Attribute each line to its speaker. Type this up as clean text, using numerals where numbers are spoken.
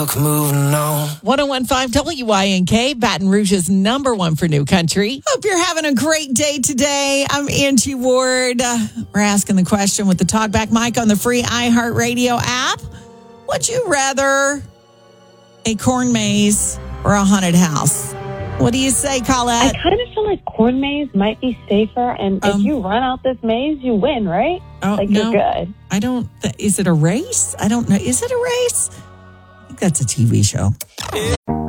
Speaker 1: Moving on.
Speaker 2: 1015 WYNK, Baton Rouge's number one for new country. Hope you're having a great day today. I'm Angie Ward. We're asking the question with the talkback mic on the free iHeartRadio app. Would you rather a corn maze or a haunted house? What do you say, Colette?
Speaker 3: I kind of feel like corn maze might be safer, and if you run out this maze, you win, right? You're good.
Speaker 2: I don't. Is it a race? I don't know. Is it a race? I think that's a TV show.